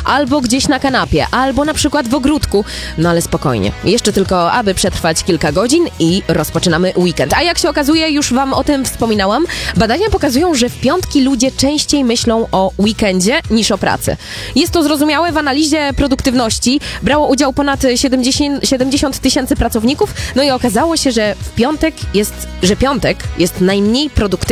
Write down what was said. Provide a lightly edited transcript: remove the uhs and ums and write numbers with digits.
albo gdzieś na kanapie, albo na przykład w ogródku. No ale spokojnie, jeszcze tylko aby przetrwać kilka godzin i rozpoczynamy weekend. A jak się okazuje, już wam o tym wspominałam, badania pokazują, że w piątki ludzie częściej myślą o weekendzie niż o pracy. Jest to zrozumiałe, w analizie produktywności brało udział ponad 70 tysięcy pracowników, no i okazało się, że piątek jest najmniej produktywny